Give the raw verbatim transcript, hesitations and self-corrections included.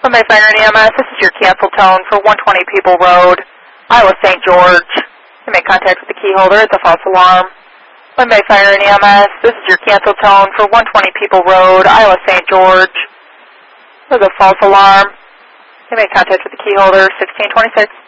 Somebody Fire and E M S, this is your cancel tone for one twenty People Road, Iowa Saint George. You make contact with the key holder. It's a false alarm. Somebody Fire and E M S, this is your cancel tone for one twenty People Road, Iowa Saint George. There's a false alarm. You make contact with the key holder, sixteen twenty-six.